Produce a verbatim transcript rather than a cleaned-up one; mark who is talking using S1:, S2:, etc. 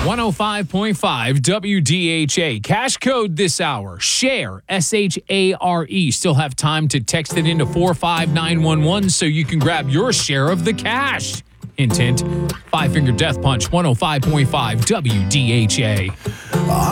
S1: one oh five point five W D H A. Cash code this hour. Share. S H A R E. Still have time to text it into four five nine one one so you can grab your share of the cash. Hint, hint. Five Finger Death Punch. one oh five point five W D H A.